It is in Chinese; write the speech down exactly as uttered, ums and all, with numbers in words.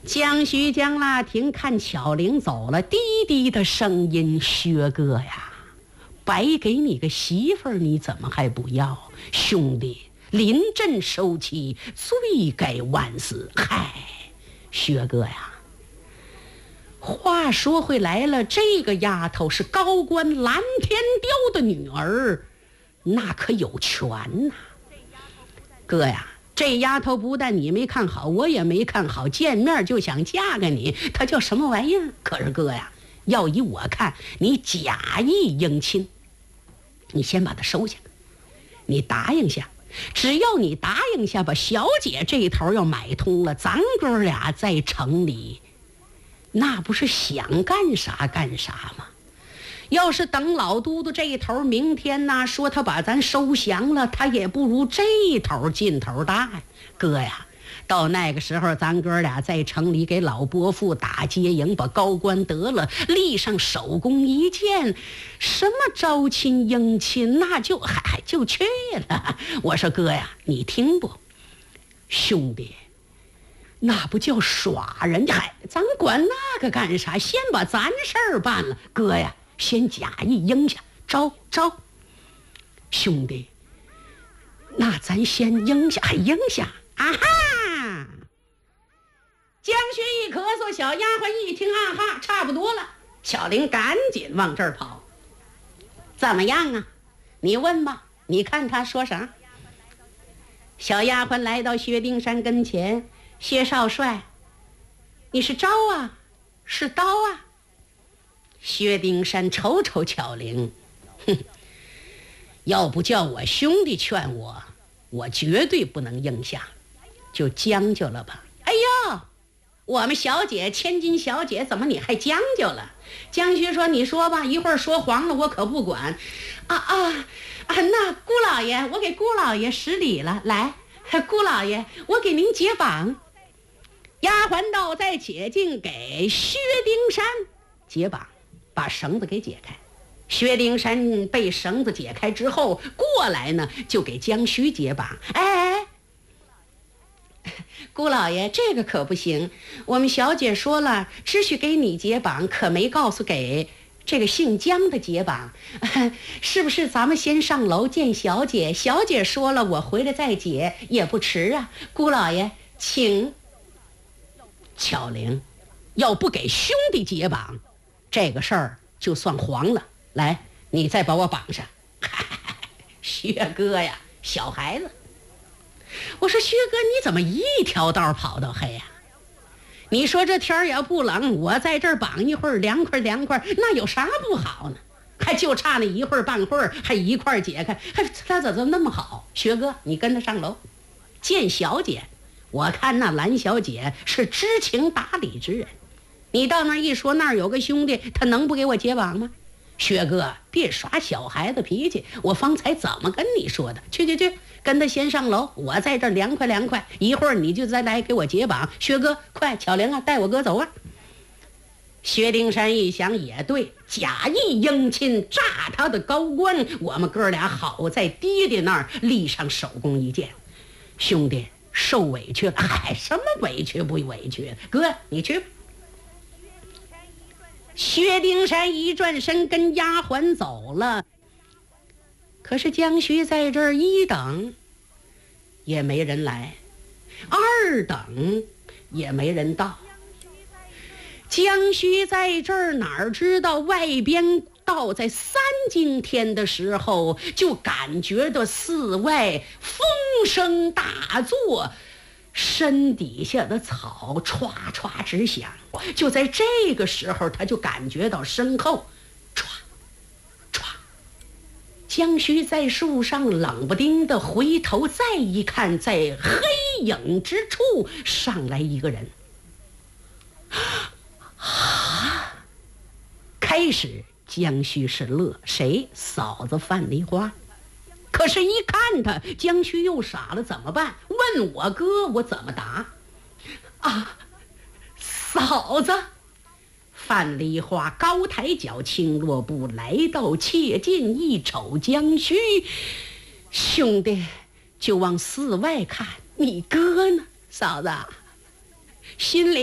江徐江拉亭看巧玲走了，低低的声音：“薛哥呀，白给你个媳妇儿，你怎么还不要？兄弟，临阵收妻，罪该万死。嗨，薛哥呀。”话说回来了，这个丫头是高官蓝天雕的女儿，那可有权呐、啊。哥呀，这丫头不但你没看好，我也没看好，见面就想嫁给你，她叫什么玩意儿？可是哥呀，要以我看，你假意迎亲，你先把她收下，你答应下，只要你答应下，把小姐这头要买通了，咱哥俩在城里那不是想干啥干啥吗？要是等老都督这一头明天呢说他把咱收降了，他也不如这一头劲头大呀。哥呀，到那个时候咱哥俩在城里给老伯父打接营，把高官得了，立上手工一件，什么招亲迎亲那就嗨就去了。我说哥呀，你听不？兄弟，那不叫耍人家，咱管那个干啥？先把咱事儿办了。哥呀，先假意应下，招招。兄弟，那咱先应下，还应下啊哈！江薛一咳嗽，小丫鬟一听啊哈，差不多了。巧玲赶紧往这儿跑。怎么样啊？你问吧，你看他说啥。小丫鬟来到薛丁山跟前，薛少帅，你是招啊，是刀啊？薛丁山瞅瞅巧玲，哼，要不叫我兄弟劝我，我绝对不能应下，就将就了吧。哎呦，我们小姐千金小姐，怎么你还将就了？江薛说：“你说吧，一会儿说黄了我可不管。”啊啊啊！那姑老爷，我给姑老爷施礼了。来，姑老爷，我给您解绑。丫鬟道：“在且进，给薛丁山解绑，把绳子给解开。”薛丁山被绳子解开之后，过来呢，就给江须解绑。哎，姑老爷，这个可不行。我们小姐说了，只许给你解绑，可没告诉给这个姓江的解绑。是不是咱们先上楼见小姐？小姐说了，我回来再解也不迟啊。姑老爷，请。巧玲，要不给兄弟解绑，这个事儿就算黄了。来，你再把我绑上。薛哥呀，小孩子。我说薛哥，你怎么一条道跑到黑呀、啊？你说这天儿也不冷，我在这儿绑一会儿，凉快凉快，那有啥不好呢？还就差那一会儿半会儿，还一块儿解开，还他怎么那么好？薛哥，你跟他上楼见小姐。我看那兰小姐是知情达理之人，你到那儿一说，那儿有个兄弟，他能不给我解绑吗？薛哥，别耍小孩子脾气，我方才怎么跟你说的？去去去，跟他先上楼，我在这儿凉快凉快，一会儿你就再来给我解绑。薛哥，快，巧玲啊，带我哥走啊！薛丁山一想也对，假意迎亲，诈他的高官，我们哥俩好在爹爹那儿立上手工一件。兄弟，受委屈了。哎，什么委屈不委屈？哥，你去吧。薛丁山一转身跟丫鬟走了，可是江须在这儿一等也没人来，二等也没人到。江须在这儿哪儿知道外边到在三更天的时候，就感觉到寺外风声大作，身底下的草歘歘直响。就在这个时候，他就感觉到身后歘歘。江须在树上冷不丁的回头再一看，在黑影之处上来一个人。啊！开始江须是乐，谁？嫂子范梨花。可是一看他，江须又傻了，怎么办？问我哥，我怎么答？啊，嫂子！范梨花高抬脚，轻落步，来到切近，一瞅江须，兄弟就往寺外看，你哥呢？嫂子，心里